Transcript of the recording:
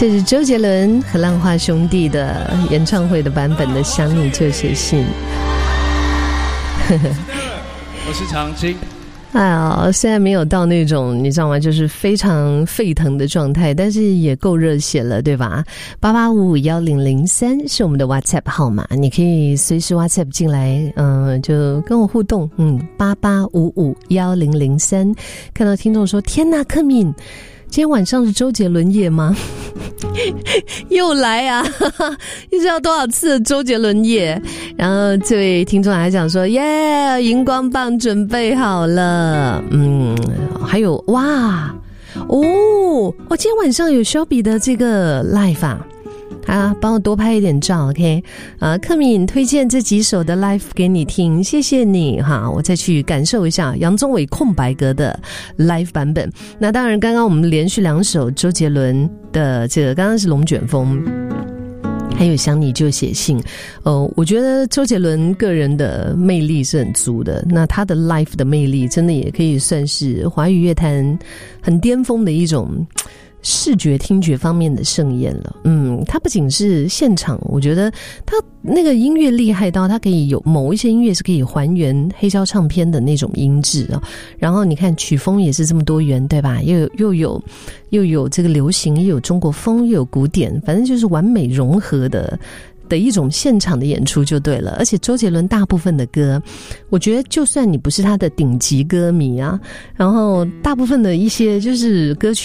这是周杰伦和浪花兄弟的演唱会的版本的《想你就写信》。 我是常青。 哎呀，虽然没有到那种你知道吗，就是非常沸腾的状态，但是也够热血了，对吧？88551003是我们的 WhatsApp 号码，你可以随时 WhatsApp 进来，就跟我互动。88551003，看到听众说：“天哪，克敏，今天晚上是周杰伦夜吗？”又来啊，又知道多少次的周杰伦夜。然后这位听众还讲说：“耶，荧光棒准备好了。”还有哇，今天晚上有 Shelby 的这个 live 啊，帮我多拍一点照 ，OK？ 克敏推荐这几首的 live 给你听，谢谢你哈，我再去感受一下杨宗纬空白格的 live 版本。那当然，刚刚我们连续2首周杰伦的这个，刚刚是龙卷风，还有想你就写信。我觉得周杰伦个人的魅力是很足的，那他的 live 的魅力真的也可以算是华语乐坛很巅峰的一种视觉听觉方面的盛宴了。它不仅是现场，我觉得他那个音乐厉害到他可以有某一些音乐是可以还原黑胶唱片的那种音质啊。然后你看曲风也是这么多元，对吧？又有这个流行，又有中国风，又有古典，反正就是完美融合的一种现场的演出就对了。而且周杰伦大部分的歌，我觉得就算你不是他的顶级歌迷啊，然后大部分的一些就是歌曲